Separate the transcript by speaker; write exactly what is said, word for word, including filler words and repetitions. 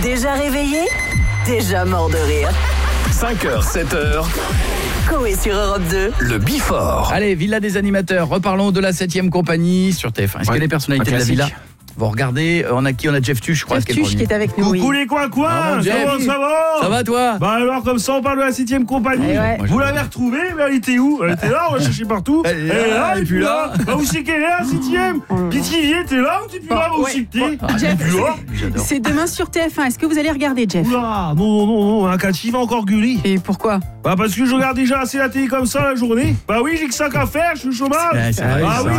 Speaker 1: Déjà réveillé, déjà mort de rire.
Speaker 2: cinq heures, sept heures.
Speaker 1: Coé sur Europe deux.
Speaker 2: Le Before.
Speaker 3: Allez, Villa des animateurs. Reparlons de la septième compagnie sur T F un. Est-ce
Speaker 2: Ouais,
Speaker 3: que les personnalités de la
Speaker 2: classique.
Speaker 3: Villa vont regarder? On a qui? On a Jeff Tuch, je crois.
Speaker 4: Jeff
Speaker 3: ce est le
Speaker 4: Tuch qui
Speaker 3: premier.
Speaker 4: est avec nous.
Speaker 5: Coucou
Speaker 4: oui.
Speaker 5: les coins coins,
Speaker 3: Ah bon, Jeff.
Speaker 5: comment ça va?
Speaker 3: Ça va toi?
Speaker 5: Bah alors comme ça on parle de la septième compagnie.
Speaker 4: Eh ouais.
Speaker 5: Vous l'avez retrouvée, mais elle était où? Elle était là, on l'a cherché partout.
Speaker 3: Elle est là,
Speaker 5: elle
Speaker 3: et puis là.
Speaker 5: Bah où c'est qu'elle est la septième? Pithiviers, t'es là ou t'es plus là? Où
Speaker 4: ouais.
Speaker 5: c'est que t'es?
Speaker 3: Ah,
Speaker 4: Jeff,
Speaker 5: plus là?
Speaker 3: J'adore.
Speaker 4: C'est demain sur T F un. Est-ce que vous allez regarder, Jeff?
Speaker 5: Oula, non, non, non, non, un catchy va encore gueuler.
Speaker 4: Et pourquoi?
Speaker 5: Bah parce que je regarde déjà assez la télé comme ça la journée. Bah oui, j'ai que ça qu'à faire, je suis au chômage.
Speaker 3: Ouais, c'est vrai,
Speaker 5: Bah
Speaker 3: ça.
Speaker 5: oui.